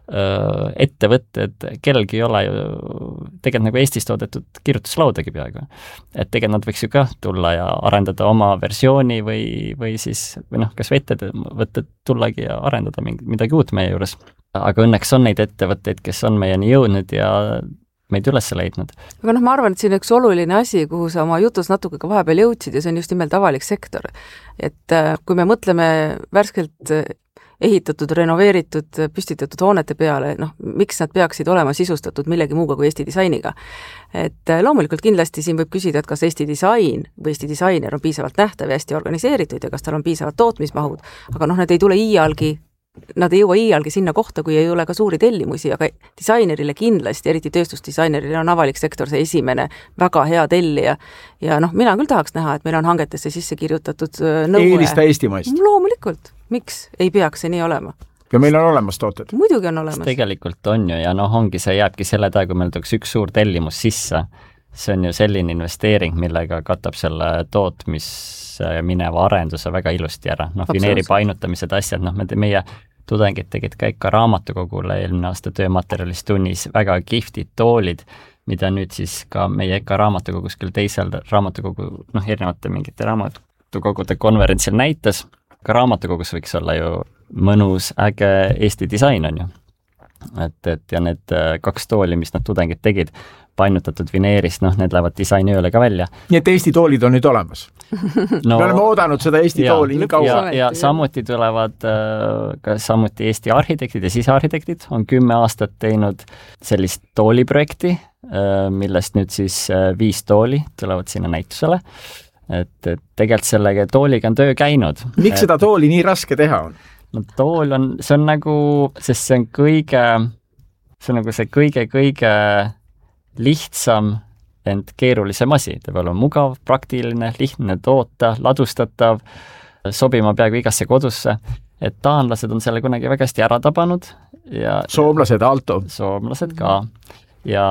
ettevõtted, kellelgi ei ole ju tegelikult nagu Eestis toodetud kirjutuslaudagi peaaegu. Et tegelikult nad võiks ju ka tulla ja arendada oma versiooni või kas ettevõtted tullagi ja arendada midagi uut meie juures. Aga õnneks on neid ettevõtteid, kes on meieni jõudnud ja meid üles leidnud. Aga ma arvan, et siin üks oluline asi, kuhu sa oma jutus natuke ka vahepeal jõudsid ja see on just nimelt avalik sektor. Et kui me mõtleme värskelt ehitatud, renoveeritud, püstitatud hoonete peale, miks nad peaksid olema sisustatud millegi muuga kui Eesti disainiga. Et loomulikult kindlasti siin võib küsida, et kas Eesti disain või Eesti disainer on piisavalt nähtav ja hästi organiseeritud ja kas tal on piisavalt tootmismahud, aga nad ei jõua iialgi sinna kohta, kui ei ole ka suuri tellimusi, aga disainerile kindlasti, eriti tööstusdisainerile on avalik sektor see esimene väga hea tellija. Ja mina küll tahaks näha, et meil on hangetesse sisse kirjutatud nõue. Eelista Eestimaist. Loomulikult. Miks ei peaks see nii olema? Ja meil on olemas tooted. Muidugi on olemas. Tegelikult on ju ja ongi see jääbki selle taga, kui meil tuleks üks suur tellimus sisse. See on ju selline investeering, millega katab selle mineva arenduse väga ilusti ära. Vineeri painutamised asjad, meie tudengid tegid ka ikka raamatukogule eelmine aasta töömaterjalis tunnis väga kihvtid toolid, mida nüüd siis ka meie ikka raamatukogus küll teisel raamatukogu, erinevate mingite raamatukogude konverentsil näitas. Ka raamatukogus võiks olla ju mõnus, äge Eesti disain on ju. Ja need 2 tooli, mis nad tudengid tegid, painutatud vineerist, need lähevad disainiööle ka välja. Nii et Eesti toolid on nüüd olemas. Me oleme oodanud seda Eesti tooli nii kaua. Ja samuti tulevad ka samuti Eesti arhitektid ja sisearhitektid on 10 aastat teinud sellist tooliprojekti, millest nüüd siis 5 tooli tulevad sinna näitusele. Et tegelikult sellega tooliga on töö käinud. Miks seda tooli nii raske teha on? Tool on, see on nagu, sest see on kõige lihtsam, ent keerulisem asi. Ta peab olema mugav, praktiline, lihtne toota, ladustatav, sobima peaaegu igasse kodusse. Et taanlased on selle kunagi väga hästi ära tabanud. Ja soomlased, Aalto. Soomlased ka. Ja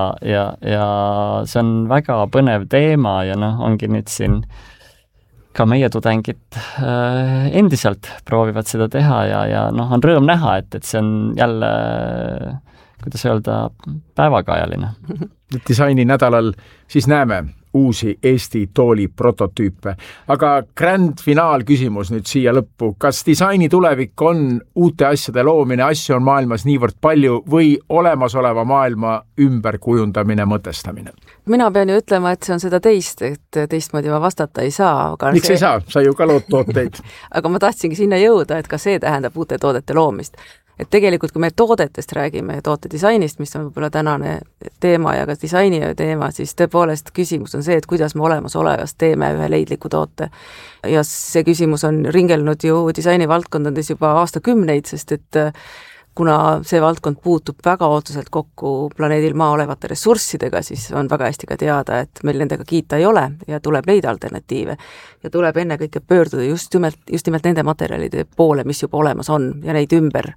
see on väga põnev teema ja ongi nüüd siin ka meie tudengid endiselt proovivad seda teha ja on rõõm näha, et see on jälle, kuidas öelda, päevakajaline. Disaini nädalal siis näeme uusi Eesti tooli prototüüpe. Aga grand finaal küsimus nüüd siia lõppu. Kas disaini tulevik on uute asjade loomine, asju on maailmas niivõrd palju või olemasoleva maailma ümberkujundamine, mõtestamine? Mina pean ju ütlema, et see on seda et teistmoodi ma vastata ei saa. Miks ei saa? Sa ju ka lood tooteid. Aga ma tahtsingi sinna jõuda, et ka see tähendab uute toodete loomist. Et tegelikult, kui me toodetest räägime ja tootedisainist, mis on võib-olla tänane teema ja ka disaini teema, siis tõepoolest küsimus on see, et kuidas me olemasolevast teeme ühe leidliku toote. Ja see küsimus on ringelnud ju disaini valdkondades juba aastakümneid, sest et kuna see valdkond puutub väga otseselt kokku planeedil maa olevate ressurssidega, siis on väga hästi ka teada, et meil nendega kiita ei ole ja tuleb leida alternatiive. Ja tuleb enne kõike pöörduda just nimelt nende materjalide poole, mis juba olemas on ja neid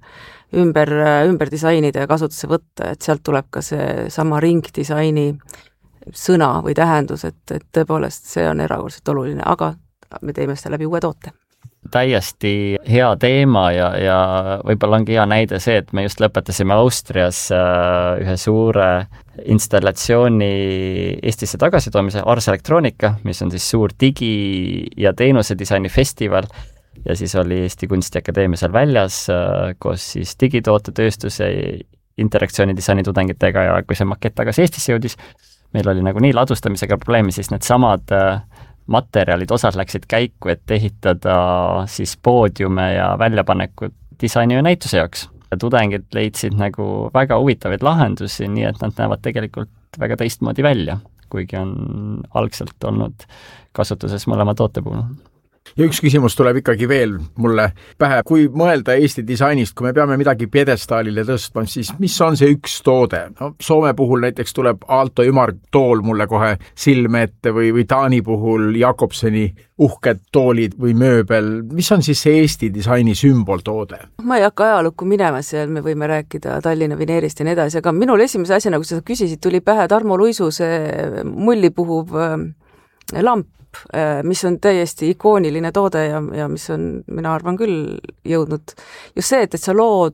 ümber disainida ja kasutusse võtta, et sealt tuleb ka see sama ringdisaini sõna või tähendus, et tõepoolest see on erakordselt oluline, aga me teeme seda läbi uue toote. Täiesti hea teema ja võib-olla ongi hea näide see, et me just lõpetasime Austrias ühe suure installatsiooni Eestisse tagasitoomise Ars Electronica, mis on siis suur digi- ja teenusedisaini festival ja siis oli Eesti Kunstiakadeemia seal väljas koos siis digitootetööstuse interaktsioonidisaini tudengitega ja kui see makett tagasi Eestisse jõudis, meil oli nagu nii ladustamisega probleemi, siis need samad materjalid, osad läksid käiku, et ehitada siis poodiume ja väljapanekud disaini ja näituse jaoks. Ja tudengid leidsid nagu väga huvitavaid lahendusi, nii et nad näevad tegelikult väga teistmoodi välja, kuigi on algselt olnud kasutuses mõlema toote puhul. Ja üks küsimus tuleb ikkagi veel mulle pähe. Kui mõelda Eesti disainist, kui me peame midagi pjedestaalile tõstma, siis mis on see üks toode? Soome puhul näiteks tuleb Aalto ümartool mulle kohe silme ette või Taani puhul Jakobseni uhked toolid või mööbel. Mis on siis see Eesti disaini sümboltoode? Ma ei hakka ajalukku minema seal, me võime rääkida Tallinna vineerist ja nii edasi, aga minul esimese asjana, kui sa küsisid, tuli pähe Tarmo Luisu see mulli puhuv lamp, mis on täiesti ikooniline toode ja mis on, mina arvan küll, jõudnud just see, et sa lood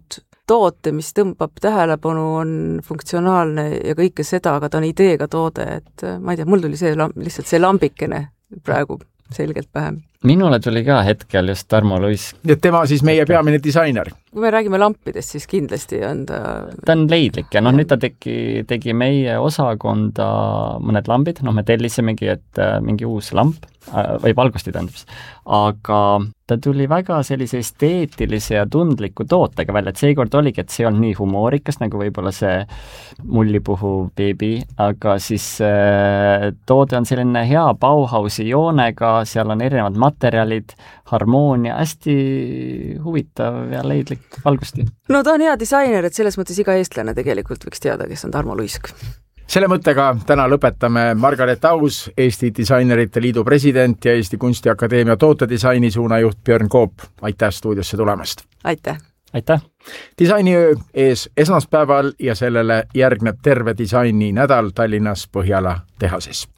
toote, mis tõmbab tähelepanu, on funktsionaalne ja kõike seda, aga ta on ideega toode, et ma ei tea, mul tuli lihtsalt see lambikene praegu selgelt pähe. Minule tuli ka hetkel just Tarmo Luisk. Et tema siis meie peamine disainer. Kui me räägime lampidest, siis kindlasti on ta on leidlik ja nüüd ta tegi meie osakonda mõned lambid, me tellisemegi, et mingi uus lamp või valgusti tähendab, aga ta tuli väga sellise esteetilise ja tundliku tootega välja, et seekord oligi, et see on nii humoorikas, nagu võib-olla see mullipuhu beebi, aga siis toode on selline hea Bauhausi joonega, seal on erinevad materjalid, harmoonia, hästi huvitav ja leidlik valgusti. No ta on hea disainer, et selles mõttes iga eestlane tegelikult võiks teada, kes on Tarmo Luisk. Selle mõttega täna lõpetame. Margaret Aus, Eesti Disainerite Liidu president ja Eesti Kunstiakadeemia tootedisaini suunajuht Björn Koop. Aitäh stuudiosse tulemast! Aitäh! Aitäh! Disainiöö ees esmaspäeval ja sellele järgneb terve disaini nädal Tallinnas Põhjala tehases.